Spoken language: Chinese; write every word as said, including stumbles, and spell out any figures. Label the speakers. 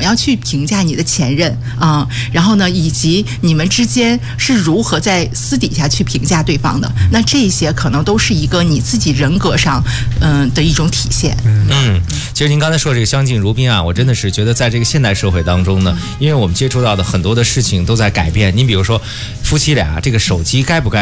Speaker 1: 样去评价你的前任啊、嗯？然后呢，以及你们之间是如何在私底下去评价对方的？那这些可能都是一个你自己人格上嗯的一种体现。
Speaker 2: 嗯，其实您刚才说这个相敬如宾啊，我真的是觉得在这个现代社会当中呢，因为我们接触到的很多的事情都在改变。您比如说，夫妻俩这个手机该不该